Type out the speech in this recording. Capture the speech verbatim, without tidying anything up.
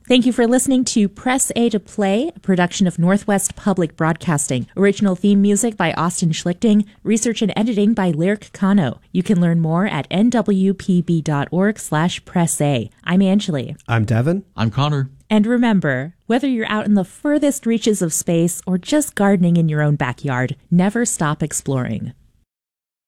Thank you for listening to Press A to Play, a production of Northwest Public Broadcasting. Original theme music by Austin Schlichting. Research and editing by Lyric Kano. You can learn more at n w p b dot org slash press a. I'm Angeli. I'm Devin. I'm Connor. And remember, whether you're out in the furthest reaches of space or just gardening in your own backyard, never stop exploring.